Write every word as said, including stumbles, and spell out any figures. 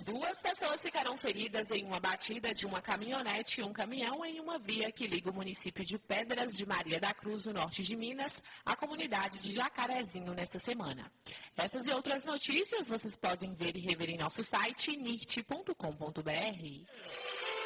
Duas pessoas ficaram feridas em uma batida de uma caminhonete e um caminhão em uma via que liga o município de Pedras de Maria da Cruz, no norte de Minas, à comunidade de Jacarezinho nesta semana. Essas e outras notícias vocês podem ver e rever em nosso site nirt ponto com ponto br.